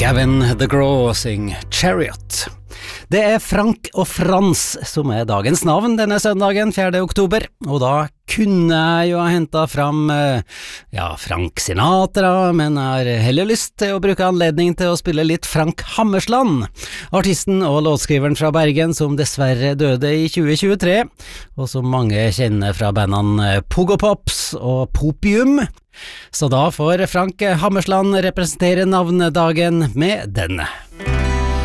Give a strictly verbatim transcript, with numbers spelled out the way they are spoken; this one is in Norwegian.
Gavin DeGraw syng Chariot. Det er Frank og Frans som er dagens navn denne søndagen fjerde oktober, og da kunne jeg jo ha hentet fram, ja, Frank Sinatra, men jeg har heller lyst til å bruke anledning til å spille litt Frank Hammersland, artisten og låtskriveren fra Bergen som dessverre døde i tjue tjuetre, og som mange kjenner fra bandene Pogo Pops og Popium. Så da får Frank Hammersland representere navnedagen med denne.